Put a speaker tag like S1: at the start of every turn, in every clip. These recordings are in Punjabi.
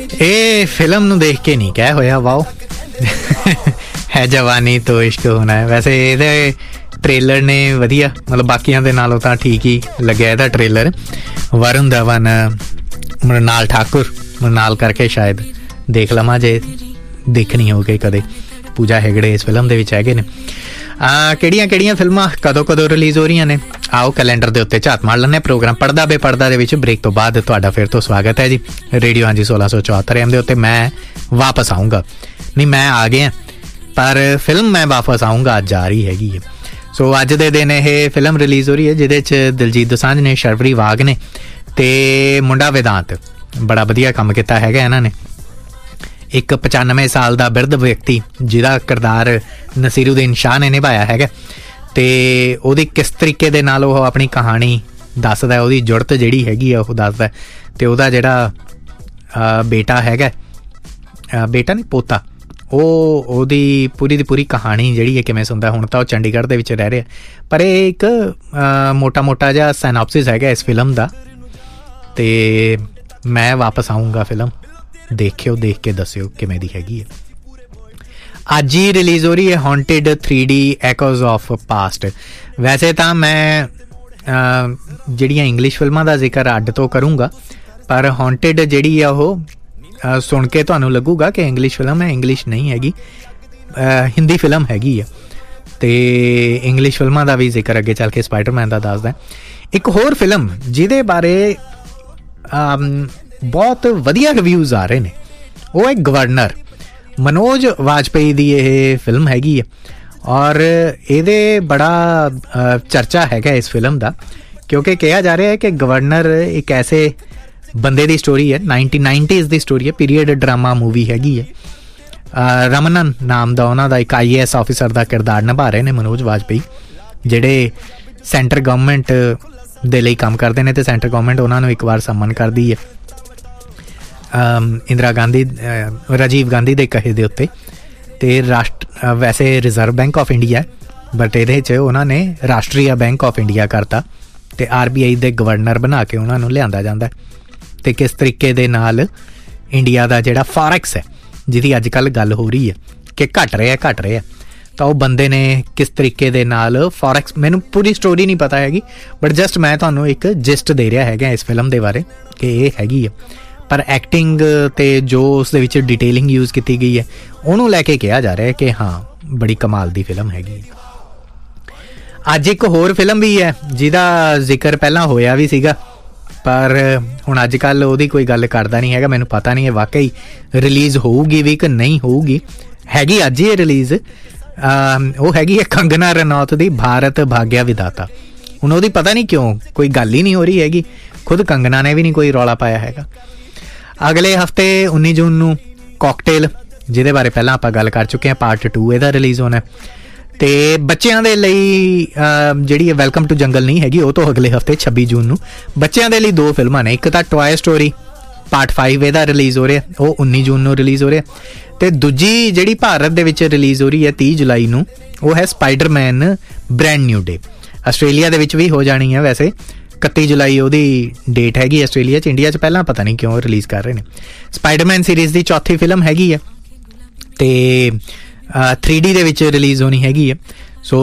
S1: ਇਹ ਫਿਲਮ ਨੂੰ ਦੇਖ ਕੇ ਨਹੀਂ ਕਹਿ ਹੋਇਆ ਵਾਓ ਹੈ ਜਵਾਨੀ ਤੋਂ ਇਸ਼ਕ ਹੋਣਾ ਹੈ। ਵੈਸੇ ਇਹਦੇ ਟ੍ਰੇਲਰ ਨੇ ਵਧੀਆ, ਮਤਲਬ ਬਾਕੀਆਂ ਦੇ ਨਾਲੋਂ ਤਾਂ ਠੀਕ ਹੀ ਲੱਗਿਆ ਇਹਦਾ ਟ੍ਰੇਲਰ। ਵਰੁਣ ਧਵਨ, ਮ੍ਰਿਣਾਲ ਠਾਕੁਰ, ਮ੍ਰਿਣਾਲ ਕਰਕੇ ਸ਼ਾਇਦ ਦੇਖ ਲਵਾਂ ਜੇ ਦੇਖਣੀ ਹੋਵੇ ਕਦੇ। ਪੂਜਾ ਹੈਗੜੇ ਇਸ ਫਿਲਮ ਦੇ ਵਿੱਚ ਹੈਗੇ ਨੇ। ਕਿਹੜੀਆਂ ਫਿਲਮਾਂ ਕਦੋਂ ਰਿਲੀਜ਼ ਹੋ ਰਹੀਆਂ ਨੇ, ਆਓ ਕੈਲੰਡਰ ਦੇ ਉੱਤੇ ਝਾਤ ਮਾਰ ਲੈਂਦੇ। ਪ੍ਰੋਗਰਾਮ ਪੜ੍ਹਦਾ ਬੇਪੜਦਾ ਦੇ ਵਿੱਚ ਬ੍ਰੇਕ ਤੋਂ ਬਾਅਦ ਤੁਹਾਡਾ ਫਿਰ ਤੋਂ ਸਵਾਗਤ ਹੈ ਜੀ ਰੇਡੀਓ ਹਾਂਜੀ 1674 AM ਦੇ ਉੱਤੇ। ਮੈਂ ਵਾਪਸ ਆਊਂਗਾ, ਨਹੀਂ ਮੈਂ ਆ ਗਿਆ, ਪਰ ਫਿਲਮ ਮੈਂ ਵਾਪਸ ਆਊਂਗਾ ਅੱਜ ਆ ਰਹੀ ਹੈਗੀ ਹੈ। ਸੋ ਅੱਜ ਦੇ ਦਿਨ ਇਹ ਫਿਲਮ ਰਿਲੀਜ਼ ਹੋ ਰਹੀ ਹੈ ਜਿਹਦੇ 'ਚ ਦਿਲਜੀਤ ਦੋਸਾਂਝ ਨੇ, ਸ਼ਰਵਰੀ ਵਾਗ ਨੇ ਤੇ ਮੁੰਡਾ ਵੇਦਾਂਤ। ਬੜਾ ਵਧੀਆ ਕੰਮ ਕੀਤਾ ਹੈਗਾ ਇਹਨਾਂ ਨੇ। ਇੱਕ 95 ਸਾਲ ਦਾ ਬਿਰਧ ਵਿਅਕਤੀ ਜਿਹਦਾ ਕਿਰਦਾਰ ਨਸੀਰੁਦੀਨ ਸ਼ਾਹ ਨੇ ਨਿਭਾਇਆ ਹੈਗਾ, ਤੇ ਉਹਦੀ ਕਿਸ ਤਰੀਕੇ ਦੇ ਨਾਲ ਉਹ ਆਪਣੀ ਕਹਾਣੀ ਦੱਸਦਾ, ਉਹਦੀ ਜੁੜਤ ਜਿਹੜੀ ਹੈਗੀ ਆ ਉਹ ਦੱਸਦਾ। ਤੇ ਉਹਦਾ ਜਿਹੜਾ ਬੇਟਾ ਹੈਗਾ, ਬੇਟਾ ਨਹੀਂ ਪੋਤਾ, ਉਹ ਉਹਦੀ ਪੂਰੀ ਦੀ ਪੂਰੀ ਕਹਾਣੀ ਜਿਹੜੀ ਹੈ ਕਿਵੇਂ ਸੁਣਦਾ। ਹੁਣ ਤਾਂ ਉਹ ਚੰਡੀਗੜ੍ਹ ਦੇ ਵਿੱਚ ਰਹਿ ਰਿਹਾ, ਪਰ ਇਹ ਇੱਕ ਮੋਟਾ ਜਿਹਾ ਸਾਇਨੋਪਸਿਸ ਹੈਗਾ ਇਸ ਫਿਲਮ ਦਾ। ਤੇ ਮੈਂ ਵਾਪਸ ਆਊਂਗਾ ਫਿਲਮ ਦੇਖਿਓ, ਦੇਖ ਕੇ ਦੱਸਿਓ ਕਿਵੇਂ ਦੀ ਹੈਗੀ ਹੈ। ਅੱਜ ਹੀ ਰਿਲੀਜ਼ ਹੋ ਰਹੀ ਹੈ ਹੌਂਟਿਡ 3D ਐਕੋਜ਼ ਆਫ ਪਾਸਟ। ਵੈਸੇ ਤਾਂ ਮੈਂ ਜਿਹੜੀਆਂ ਇੰਗਲਿਸ਼ ਫਿਲਮਾਂ ਦਾ ਜ਼ਿਕਰ ਅੱਡ ਤੋਂ ਕਰੂੰਗਾ, ਪਰ ਹੌਂਟਿਡ ਜਿਹੜੀ ਆ ਉਹ ਸੁਣ ਕੇ ਤੁਹਾਨੂੰ ਲੱਗੂਗਾ ਕਿ ਇੰਗਲਿਸ਼ ਫਿਲਮ ਹੈ। ਇੰਗਲਿਸ਼ ਨਹੀਂ ਹੈਗੀ, ਹਿੰਦੀ ਫਿਲਮ ਹੈਗੀ ਆ। ਤੇ ਇੰਗਲਿਸ਼ ਫਿਲਮਾਂ ਦਾ ਵੀ ਜ਼ਿਕਰ ਅੱਗੇ ਚੱਲ ਕੇ ਸਪਾਈਡਰਮੈਨ ਦਾ ਦੱਸਦਾ। ਇੱਕ ਹੋਰ ਫਿਲਮ ਜਿਹਦੇ ਬਾਰੇ ਬਹੁਤ ਵਧੀਆ ਰਿਵਿਊਜ਼ ਆ ਰਹੇ ਨੇ, ਉਹ ਹੈ ਗਵਰਨਰ। ਮਨੋਜ ਵਾਜਪੇਈ ਦੀ ਇਹ ਫਿਲਮ ਹੈਗੀ ਹੈ, ਔਰ ਇਹਦੇ ਬੜਾ ਚਰਚਾ ਹੈਗਾ ਇਸ ਫਿਲਮ ਦਾ, ਕਿਉਂਕਿ ਕਿਹਾ ਜਾ ਰਿਹਾ ਹੈ ਕਿ ਗਵਰਨਰ ਇੱਕ ਐਸੇ ਬੰਦੇ ਦੀ ਸਟੋਰੀ ਹੈ, 1990s ਦੀ ਸਟੋਰੀ ਹੈ, ਪੀਰੀਅਡ ਡਰਾਮਾ ਮੂਵੀ ਹੈਗੀ ਹੈ। ਰਮਨਨ ਨਾਮ ਦਾ ਉਹਨਾਂ ਦਾ ਇੱਕ IAS ਆਫਿਸਰ ਦਾ ਕਿਰਦਾਰ ਨਿਭਾ ਰਹੇ ਨੇ ਮਨੋਜ ਵਾਜਪੇਈ, ਜਿਹੜੇ ਸੈਂਟਰ ਗਵਰਨਮੈਂਟ ਦੇ ਲਈ ਕੰਮ ਕਰਦੇ ਨੇ, ਤੇ ਸੈਂਟਰ ਗਵਰਨਮੈਂਟ ਉਹਨਾਂ ਨੂੰ ਇੱਕ ਵਾਰ ਸੰਮਨ ਕਰਦੀ ਹੈ ਇੰਦਰਾ ਗਾਂਧੀ, ਰਾਜੀਵ ਗਾਂਧੀ ਦੇ ਕਹੇ ਦੇ ਉੱਤੇ। ਤੇ ਵੈਸੇ reserve bank of India, but ਇਹਦੇ 'ਚ ਉਹਨਾਂ ਨੇ ਰਾਸ਼ਟਰੀਆ ਬੈਂਕ ਆਫ ਇੰਡੀਆ ਕਰਤਾ, ਤੇ RBI ਦੇ ਗਵਰਨਰ ਬਣਾ ਕੇ ਉਹਨਾਂ ਨੂੰ ਲਿਆਂਦਾ ਜਾਂਦਾ। ਤੇ ਕਿਸ ਤਰੀਕੇ ਦੇ ਨਾਲ ਇੰਡੀਆ ਦਾ ਜਿਹੜਾ ਫੋਰੈਕਸ ਹੈ, ਜਿਹਦੀ ਅੱਜ ਕੱਲ੍ਹ ਗੱਲ ਹੋ ਰਹੀ ਹੈ ਕਿ ਘਟ ਰਿਹਾ, ਤਾਂ ਉਹ ਬੰਦੇ ਨੇ ਕਿਸ ਤਰੀਕੇ ਦੇ ਨਾਲ ਫੋਰੈਕਸ, ਮੈਨੂੰ ਪੂਰੀ ਸਟੋਰੀ ਨਹੀਂ ਪਤਾ ਹੈਗੀ, ਬਟ ਜਸਟ ਮੈਂ ਤੁਹਾਨੂੰ ਇੱਕ ਜਿਸਟ ਦੇ ਰਿਹਾ ਹੈਗਾ ਇਸ ਫਿਲਮ ਦੇ ਬਾਰੇ ਕਿ ਇਹ ਹੈਗੀ ਹੈ। ਪਰ ਐਕਟਿੰਗ ਤੇ ਜੋ ਉਸ ਦੇ ਵਿੱਚ ਡਿਟੇਲਿੰਗ ਯੂਜ਼ ਕੀਤੀ ਗਈ ਹੈ, ਉਹਨੂੰ ਲੈ ਕੇ ਕਿਹਾ ਜਾ ਰਿਹਾ ਹੈ ਕਿ ਹਾਂ ਬੜੀ ਕਮਾਲ ਦੀ ਫਿਲਮ ਹੈਗੀ ਹੈ। ਅੱਜ ਇੱਕ ਹੋਰ ਫਿਲਮ ਵੀ ਹੈ ਜਿਹਦਾ ਜ਼ਿਕਰ ਪਹਿਲਾਂ ਹੋਇਆ ਵੀ ਸੀਗਾ, ਪਰ ਹੁਣ ਅੱਜ ਕੱਲ੍ਹ ਉਹਦੀ ਕੋਈ ਗੱਲ ਕਰਦਾ ਨਹੀਂ ਹੈਗਾ। ਮੈਨੂੰ ਪਤਾ ਨਹੀਂ ਹੈ ਵਾਕਈ ਰਿਲੀਜ਼ ਹੋਊਗੀ ਵੀ ਕਿ ਨਹੀਂ ਹੋਊਗੀ। ਹੈਗੀ ਅੱਜ ਹੀ ਰਿਲੀਜ਼, ਉਹ ਹੈਗੀ ਹੈ ਕੰਗਨਾ ਰਣੌਤ ਦੀ ਭਾਰਤ ਭਾਗਿਆ ਵਿਧਾਤਾ। ਹੁਣ ਉਹਦੀ ਪਤਾ ਨਹੀਂ ਕਿਉਂ ਕੋਈ ਗੱਲ ਹੀ ਨਹੀਂ ਹੋ ਰਹੀ ਹੈਗੀ, ਖੁਦ ਕੰਗਨਾ ਨੇ ਵੀ ਨਹੀਂ ਕੋਈ ਰੌਲਾ ਪਾਇਆ ਹੈਗਾ। ਅਗਲੇ ਹਫਤੇ 19 ਜੂਨ ਨੂੰ ਕਾਕਟੇਲ, ਜਿਹਦੇ ਬਾਰੇ ਪਹਿਲਾਂ ਆਪਾਂ ਗੱਲ ਕਰ ਚੁੱਕੇ ਹਾਂ, ਪਾਰਟ 2 ਇਹਦਾ ਰਿਲੀਜ਼ ਹੋਣਾ। ਤੇ ਬੱਚਿਆਂ ਦੇ ਲਈ ਜਿਹੜੀ ਵੈਲਕਮ ਟੂ ਜੰਗਲ ਨਹੀਂ ਹੈਗੀ, ਉਹ ਤੋਂ ਅਗਲੇ ਹਫਤੇ 26 ਜੂਨ ਨੂੰ ਬੱਚਿਆਂ ਦੇ ਲਈ 2 ਫਿਲਮਾਂ ਨੇ। ਇੱਕ ਤਾਂ ਟੋਏ ਸਟੋਰੀ ਪਾਰਟ 5 ਇਹਦਾ ਰਿਲੀਜ਼ ਹੋ ਰਿਹਾ, ਉਹ 19 ਜੂਨ ਨੂੰ ਰਿਲੀਜ਼ ਹੋ ਰਿਹਾ। ਤੇ ਦੂਜੀ ਜਿਹੜੀ ਭਾਰਤ ਦੇ ਵਿੱਚ ਰਿਲੀਜ਼ ਹੋ ਰਹੀ ਹੈ 30 ਜੁਲਾਈ ਨੂੰ, ਉਹ ਹੈ Spider-Man brand new day. Australia ਦੇ ਵਿੱਚ ਵੀ ਹੋ ਜਾਣੀ ਹੈ ਵੈਸੇ, 31 ਜੁਲਾਈ ਉਹਦੀ ਡੇਟ ਹੈਗੀ ਆਸਟ੍ਰੇਲੀਆ 'ਚ। ਇੰਡੀਆ 'ਚ ਪਹਿਲਾਂ ਪਤਾ ਨਹੀਂ ਕਿਉਂ ਰਿਲੀਜ਼ ਕਰ ਰਹੇ ਨੇ। ਸਪਾਈਡਰਮੈਨ ਸੀਰੀਜ਼ ਦੀ 4ਥੀ ਫਿਲਮ ਹੈਗੀ ਹੈ, ਤੇ 3D ਦੇ ਵਿੱਚ ਰਿਲੀਜ਼ ਹੋਣੀ ਹੈਗੀ ਹੈ। ਸੋ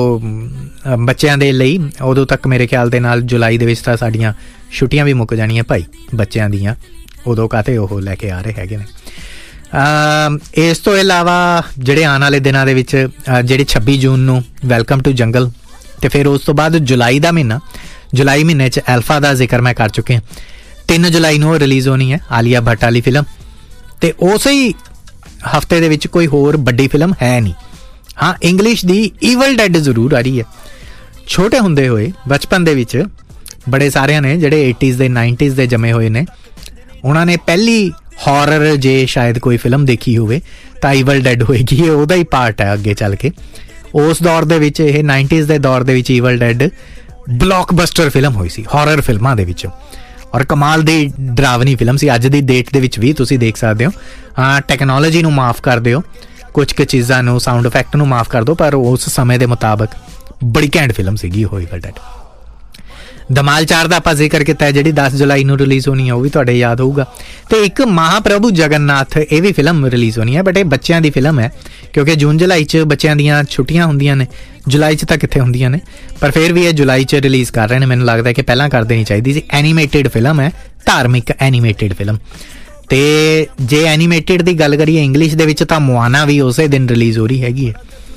S1: ਬੱਚਿਆਂ ਦੇ ਲਈ ਉਦੋਂ ਤੱਕ ਮੇਰੇ ਖਿਆਲ ਦੇ ਨਾਲ ਜੁਲਾਈ ਦੇ ਵਿੱਚ ਤਾਂ ਸਾਡੀਆਂ ਛੁੱਟੀਆਂ ਵੀ ਮੁੱਕ ਜਾਣੀਆਂ ਭਾਈ ਬੱਚਿਆਂ ਦੀਆਂ, ਉਦੋਂ ਕਾਹਤੇ ਉਹ ਲੈ ਕੇ ਆ ਰਹੇ ਹੈਗੇ ਨੇ। ਇਸ ਤੋਂ ਇਲਾਵਾ ਜਿਹੜੇ ਆਉਣ ਵਾਲੇ ਦਿਨਾਂ ਦੇ ਵਿੱਚ ਜਿਹੜੀ 26 ਜੂਨ ਨੂੰ ਵੈਲਕਮ ਟੂ ਜੰਗਲ, ਤੇ ਫਿਰ ਉਸ ਤੋਂ ਬਾਅਦ ਜੁਲਾਈ ਦਾ ਮਹੀਨਾ, ਜੁਲਾਈ ਮਹੀਨੇ 'ਚ ਐਲਫਾ ਦਾ ਜ਼ਿਕਰ ਮੈਂ ਕਰ ਚੁੱਕੇ ਹਾਂ। 3 ਜੁਲਾਈ ਨੂੰ ਰਿਲੀਜ਼ ਹੋਣੀ ਹੈ ਆਲੀਆ ਭੱਟ ਵਾਲੀ ਫਿਲਮ। ਤੇ ਉਸੇ ਹੀ ਹਫਤੇ ਦੇ ਵਿੱਚ ਕੋਈ ਹੋਰ ਵੱਡੀ ਫਿਲਮ ਹੈ ਨਹੀਂ। ਹਾਂ, ਇੰਗਲਿਸ਼ ਦੀ ਈਵਲ ਡੈਡ ਜ਼ਰੂਰ ਆ ਰਹੀ ਹੈ। ਛੋਟੇ ਹੁੰਦੇ ਹੋਏ ਬਚਪਨ ਦੇ ਵਿੱਚ ਬੜੇ ਸਾਰਿਆਂ ਨੇ ਜਿਹੜੇ 80s ਦੇ 90s ਦੇ ਜੰਮੇ ਹੋਏ ਨੇ, ਉਹਨਾਂ ਨੇ ਪਹਿਲੀ ਹੌਰਰ ਜੇ ਸ਼ਾਇਦ ਕੋਈ ਫਿਲਮ ਦੇਖੀ ਹੋਵੇ ਤਾਂ ਈਵਲ ਡੈਡ ਹੋਏਗੀ, ਉਹਦਾ ਹੀ ਪਾਰਟ ਹੈ ਅੱਗੇ ਚੱਲ ਕੇ। ਉਸ ਦੌਰ ਦੇ ਵਿੱਚ, ਇਹ 90s ਦੇ ਦੌਰ ਦੇ ਵਿੱਚ ਈਵਲ ਡੈਡ ਬਲੌਕਬਸਟਰ ਫਿਲਮ ਹੋਈ ਸੀ ਹੌਰਰ ਫਿਲਮਾਂ ਦੇ ਵਿੱਚੋਂ, ਔਰ ਕਮਾਲ ਦੀ ਡਰਾਵਨੀ ਫਿਲਮ ਸੀ। ਅੱਜ ਦੀ ਡੇਟ ਦੇ ਵਿੱਚ ਵੀ ਤੁਸੀਂ ਦੇਖ ਸਕਦੇ ਹੋ। ਹਾਂ, ਟੈਕਨੋਲੋਜੀ ਨੂੰ ਮਾਫ ਕਰ ਦਿਓ, ਕੁਝ ਕੁ ਚੀਜ਼ਾਂ ਨੂੰ, ਸਾਊਂਡ ਇਫੈਕਟ ਨੂੰ ਮਾਫ ਕਰ ਦਿਓ, ਪਰ ਉਸ ਸਮੇਂ ਦੇ ਮੁਤਾਬਕ ਬੜੀ ਘੈਂਟ ਫਿਲਮ ਸੀਗੀ ਉਹ ਈਵਲ ਡੈਡ। ਧਮਾਲ 4 ਦਾ ਆਪਾਂ ਜ਼ਿਕਰ ਕੀਤਾ ਹੈ, ਜਿਹੜੀ 10 ਜੁਲਾਈ ਨੂੰ ਰਿਲੀਜ਼ ਹੋਣੀ ਹੈ, ਉਹ ਵੀ ਤੁਹਾਡੇ ਯਾਦ ਹੋਊਗਾ। ਤੇ ਇੱਕ ਮਹਾਪ੍ਰਭੂ ਜਗਨਨਾਥ, ਇਹ ਵੀ ਫਿਲਮ ਰਿਲੀਜ਼ ਹੋਣੀ ਹੈ, ਬਟ ਇਹ ਬੱਚਿਆਂ ਦੀ ਫਿਲਮ ਹੈ, ਕਿਉਂਕਿ ਜੂਨ ਜੁਲਾਈ 'ਚ ਬੱਚਿਆਂ ਦੀਆਂ ਛੁੱਟੀਆਂ ਹੁੰਦੀਆਂ ਨੇ, ਜੁਲਾਈ 'ਚ ਤਾਂ ਕਿੱਥੇ ਹੁੰਦੀਆਂ ਨੇ, ਪਰ ਫਿਰ ਵੀ ਇਹ ਜੁਲਾਈ 'ਚ ਰਿਲੀਜ਼ ਕਰ ਰਹੇ ਨੇ। ਮੈਨੂੰ ਲੱਗਦਾ ਕਿ ਪਹਿਲਾਂ ਕਰ ਦੇਣੀ ਚਾਹੀਦੀ ਸੀ। ਐਨੀਮੇਟਿਡ ਫਿਲਮ ਹੈ, ਧਾਰਮਿਕ ਐਨੀਮੇਟਿਡ ਫਿਲਮ। ਤੇ ਜੇ ਐਨੀਮੇਟਿਡ ਦੀ ਗੱਲ ਕਰੀਏ ਇੰਗਲਿਸ਼ ਦੇ ਵਿੱਚ, ਤਾਂ ਮੋਆਨਾ ਵੀ ਉਸੇ ਦਿਨ ਰਿਲੀਜ਼ ਹੋ ਰਹੀ ਹੈਗੀ ਹੈ।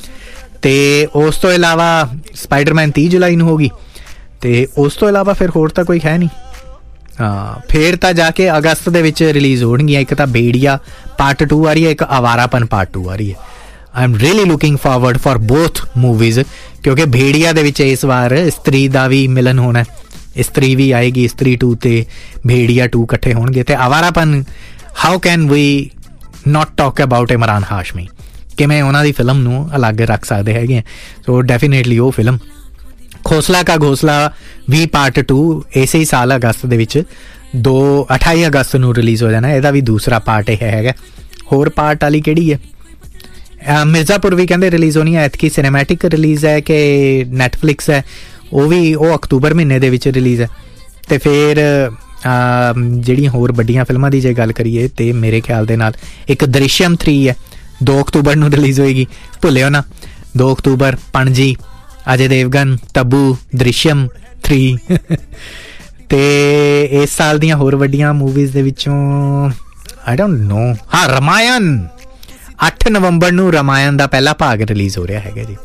S1: ਤੇ ਉਸ ਤੋਂ ਇਲਾਵਾ ਸਪਾਈਡਰਮੈਨ 30 ਜੁਲਾਈ ਨੂੰ ਹੋਗੀ। ਤੇ ਉਸ ਤੋਂ ਇਲਾਵਾ ਫਿਰ ਹੋਰ ਤਾਂ ਕੋਈ ਹੈ ਨਹੀਂ। ਹਾਂ, ਫਿਰ ਤਾਂ ਜਾ ਕੇ ਅਗਸਤ ਦੇ ਵਿੱਚ ਰਿਲੀਜ਼ ਹੋਣਗੀਆਂ। ਇੱਕ ਤਾਂ ਭੇੜੀਆ ਪਾਰਟ 2 ਆ ਰਹੀ ਹੈ, ਇੱਕ ਅਵਾਰਾਪਨ ਪਾਰਟ 2 ਆ ਰਹੀ ਹੈ। I am really looking forward for both movies, ਕਿਉਂਕਿ ਭੇੜੀਆ ਦੇ ਵਿੱਚ ਇਸ ਵਾਰ ਇਸਤਰੀ ਦਾ ਵੀ ਮਿਲਨ ਹੋਣਾ, ਇਸਤਰੀ ਵੀ ਆਏਗੀ, ਇਸਤਰੀ 2 ਤੇ ਭੇੜੀਆ 2 ਇਕੱਠੇ ਹੋਣਗੇ। ਤੇ ਅਵਾਰਾਪਨ, how can we not talk about Imran Hashmi, ਕਿਵੇਂ ਉਹਨਾਂ ਦੀ ਫਿਲਮ ਨੂੰ ਅਲੱਗ ਰੱਖ ਸਕਦੇ ਹੈਗੇ। ਸੋ ਡੈਫੀਨੇਟਲੀ ਉਹ ਫਿਲਮ। ਖੋਸਲਾ ਕਾ ਘੋਸਲਾ ਵੀ ਪਾਰਟ 2 ਇਸੇ ਹੀ ਸਾਲ ਅਗਸਤ ਦੇ ਵਿੱਚ 28 ਅਗਸਤ ਨੂੰ ਰਿਲੀਜ਼ ਹੋ ਜਾਣਾ। ਇਹਦਾ ਵੀ ਦੂਸਰਾ ਪਾਰਟ ਇਹ ਹੈਗਾ। ਹੋਰ ਪਾਰਟ ਵਾਲੀ ਕਿਹੜੀ ਹੈ? ਮਿਰਜ਼ਾਪੁਰ ਵੀ ਕਹਿੰਦੇ ਰਿਲੀਜ਼ ਹੋਣੀ ਹੈ। ਐਤਕੀ ਸਿਨੇਮੈਟਿਕ ਰਿਲੀਜ਼ ਹੈ ਕਿ ਨੈਟਫਲਿਕਸ ਹੈ, ਉਹ ਅਕਤੂਬਰ ਮਹੀਨੇ ਦੇ ਵਿੱਚ ਰਿਲੀਜ਼ ਹੈ। ਤੇ ਫਿਰ ਜਿਹੜੀਆਂ ਹੋਰ ਵੱਡੀਆਂ ਫਿਲਮਾਂ ਦੀ ਜੇ ਗੱਲ ਕਰੀਏ, ਤੇ ਮੇਰੇ ਖਿਆਲ ਦੇ ਨਾਲ ਇੱਕ ਦ੍ਰਿਸ਼ਯਮ 3 ਹੈ, 2 ਅਕਤੂਬਰ ਨੂੰ ਰਿਲੀਜ਼ ਹੋਏਗੀ, ਭੁੱਲਿਓ ਨਾ। 2 ਅਕਤੂਬਰ ਪਣਜੀ, ਅਜੇ ਦੇਵਗਨ, ਤਬੂ, ਦ੍ਰਿਸ਼ਯਮ 3 ਤੇ ਇਸ ਸਾਲ ਦੀਆਂ ਹੋਰ ਵੱਡੀਆਂ ਮੂਵੀਜ਼ ਦੇ ਵਿੱਚੋਂ ਆਈ ਡੋਂਟ ਨੋ। ਹਾਂ, ਰਮਾਇਣ 8 ਨਵੰਬਰ ਨੂੰ ਰਮਾਇਣ ਦਾ ਪਹਿਲਾ ਭਾਗ ਰਿਲੀਜ਼ ਹੋ ਰਿਹਾ ਹੈਗਾ ਜੀ।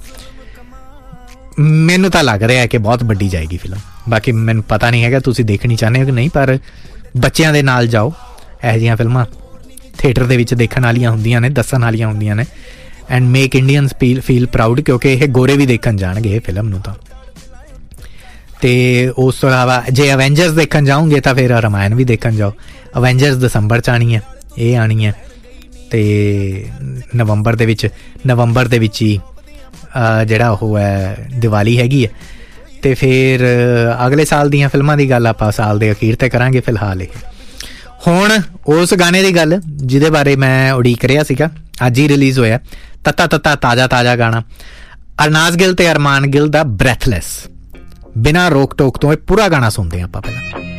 S1: ਮੈਨੂੰ ਤਾਂ ਲੱਗ ਰਿਹਾ ਕਿ ਬਹੁਤ ਵੱਡੀ ਜਾਏਗੀ ਫਿਲਮ। ਬਾਕੀ ਮੈਨੂੰ ਪਤਾ ਨਹੀਂ ਹੈਗਾ ਤੁਸੀਂ ਦੇਖਣੀ ਚਾਹੁੰਦੇ ਹੋ ਕਿ ਨਹੀਂ, ਪਰ ਬੱਚਿਆਂ ਦੇ ਨਾਲ ਜਾਓ। ਇਹੋ ਜਿਹੀਆਂ ਫਿਲਮਾਂ ਥੀਏਟਰ ਦੇ ਵਿੱਚ ਦੇਖਣ ਵਾਲੀਆਂ ਹੁੰਦੀਆਂ ਨੇ, ਦੱਸਣ ਵਾਲੀਆਂ ਹੁੰਦੀਆਂ ਨੇ। And make Indians feel proud, ਕਿਉਂਕਿ ਇਹ ਗੋਰੇ ਵੀ ਦੇਖਣ ਜਾਣਗੇ ਇਹ ਫਿਲਮ ਨੂੰ ਤਾਂ। ਤੇ ਉਸ ਤੋਂ ਇਲਾਵਾ ਜੇ ਅਵੈਂਜਰਸ ਦੇਖਣ ਜਾਓਗੇ ਤਾਂ ਫਿਰ ਰਮਾਇਣ ਵੀ ਦੇਖਣ ਜਾਓ। ਅਵੈਂਜਰਸ ਦਸੰਬਰ 'ਚ ਆਉਣੀ ਹੈ, ਇਹ ਆਉਣੀ ਹੈ। ਤੇ ਨਵੰਬਰ ਦੇ ਵਿੱਚ ਹੀ ਜਿਹੜਾ ਉਹ ਹੈ ਦੀਵਾਲੀ ਹੈਗੀ ਹੈ। ਤੇ ਫਿਰ ਅਗਲੇ ਸਾਲ ਦੀਆਂ ਫਿਲਮਾਂ ਦੀ ਗੱਲ ਆਪਾਂ ਸਾਲ ਦੇ ਅਖੀਰ ਤੇ ਕਰਾਂਗੇ। ਫਿਲਹਾਲ ਇਹ ਹੁਣ ਉਸ ਗਾਣੇ ਦੀ ਗੱਲ ਜਿਹਦੇ ਬਾਰੇ ਮੈਂ ਉਡੀਕ ਰਿਹਾ ਸੀਗਾ, ਅੱਜ ਹੀ ਰਿਲੀਜ਼ ਹੋਇਆ, ਤੱਤਾ ਤੱਤਾ ਤਾਜ਼ਾ ਤਾਜ਼ਾ ਗਾਣਾ, ਅਰਨਾਜ਼ ਗਿੱਲ ਤੇ ਅਰਮਾਨ ਗਿੱਲ ਦਾ ਬ੍ਰੈਥਲੈਸ। ਬਿਨਾਂ ਰੋਕ ਟੋਕ ਤੋਂ ਇਹ ਪੂਰਾ ਗਾਣਾ ਸੁਣਦੇ ਹਾਂ ਆਪਾਂ ਪਹਿਲਾਂ।